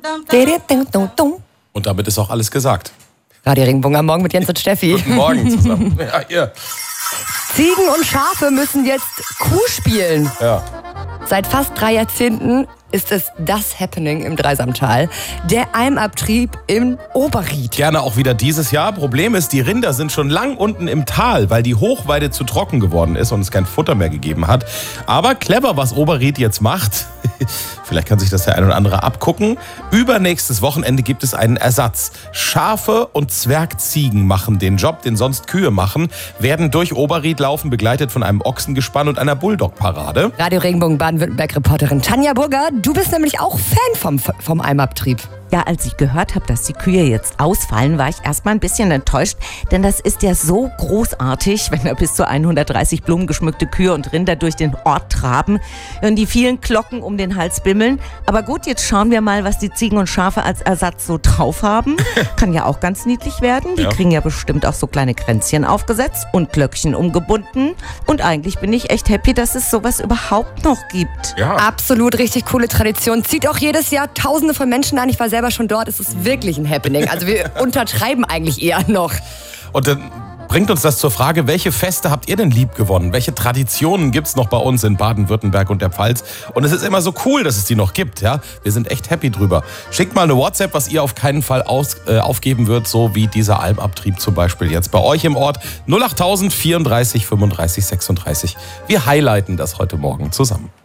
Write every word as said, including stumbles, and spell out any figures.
Und damit ist auch alles gesagt. Radio Regenbogen am Morgen mit Jens und Steffi. Guten Morgen zusammen. Ja, ihr. Ziegen und Schafe müssen jetzt Kuh spielen. Ja. Seit fast drei Jahrzehnten ist es das Happening im Dreisamtal. Der Almabtrieb im Oberried. Gerne auch wieder dieses Jahr. Problem ist, die Rinder sind schon lang unten im Tal, weil die Hochweide zu trocken geworden ist und es kein Futter mehr gegeben hat. Aber clever, was Oberried jetzt macht. Vielleicht kann sich das der ein oder andere abgucken. Übernächstes Wochenende gibt es einen Ersatz. Schafe und Zwergziegen machen den Job, den sonst Kühe machen, werden durch Oberried laufen, begleitet von einem Ochsengespann und einer Bulldog-Parade. Radio Regenbogen Baden-Württemberg-Reporterin Tanja Burger, du bist nämlich auch Fan vom, vom Almabtrieb. Ja, als ich gehört habe, dass die Kühe jetzt ausfallen, war ich erstmal ein bisschen enttäuscht, denn das ist ja so großartig, wenn da bis zu hundertdreißig blumengeschmückte Kühe und Rinder durch den Ort traben und die vielen Glocken um den Hals bimmeln. Aber gut, jetzt schauen wir mal, was die Ziegen und Schafe als Ersatz so drauf haben. Kann ja auch ganz niedlich werden. Die ja. kriegen ja bestimmt auch so kleine Kränzchen aufgesetzt und Glöckchen umgebunden. Und eigentlich bin ich echt happy, dass es sowas überhaupt noch gibt. Ja. Absolut richtig coole Tradition. Zieht auch jedes Jahr Tausende von Menschen an. Ich war selber schon dort. Es ist wirklich ein Happening. Also wir untertreiben eigentlich eher noch. Und dann bringt uns das zur Frage, welche Feste habt ihr denn lieb gewonnen? Welche Traditionen gibt es noch bei uns in Baden-Württemberg und der Pfalz? Und es ist immer so cool, dass es die noch gibt. Ja? Wir sind echt happy drüber. Schickt mal eine WhatsApp, was ihr auf keinen Fall aus, äh, aufgeben würdet, so wie dieser Almabtrieb zum Beispiel jetzt bei euch im Ort. null acht tausend vierunddreißig fünfunddreißig sechsunddreißig. Wir highlighten das heute Morgen zusammen.